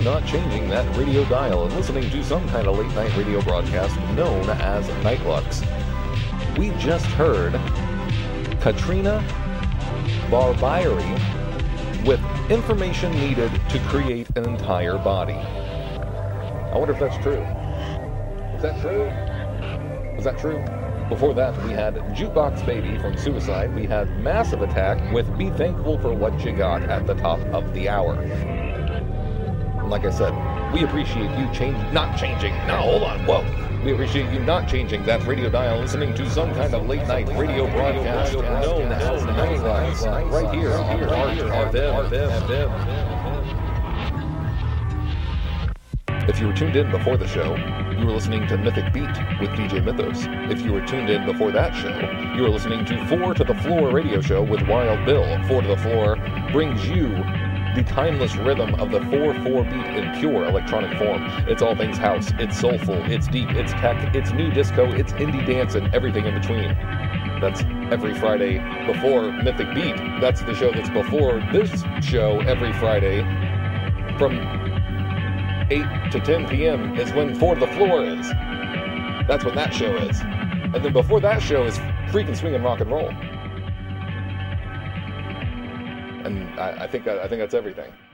not changing that radio dial and listening to some kind of late-night radio broadcast known as Nightlux. We just heard Katrina Barbieri with Information Needed to Create an Entire Body. I wonder if that's true. Is that true? Was that true? Before that, we had Jukebox Baby from Suicide. We had Massive Attack with Be Thankful for What You Got at the top of the hour. And like I said, we appreciate you not changing. No, hold on, whoa. We appreciate you not changing that radio dial, listening to some kind of late-night radio broadcast known as Nightlux, right here on RFM. If you were tuned in before the show, you were listening to Mythic Beat with DJ Mythos. If you were tuned in before that show, you were listening to 4 to the Floor radio show with Wild Bill. 4 to the Floor brings you the timeless rhythm of the 4/4 beat in pure electronic form. It's all things house, it's soulful, it's deep, it's tech, it's new disco, it's indie dance, and everything in between. That's every Friday before Mythic Beat. That's the show that's before this show every Friday from 8 to 10 p.m. is when 4 to the Floor is. That's when that show is. And then before that show is Freakin' Swingin' Rock and Roll. And I think that's everything.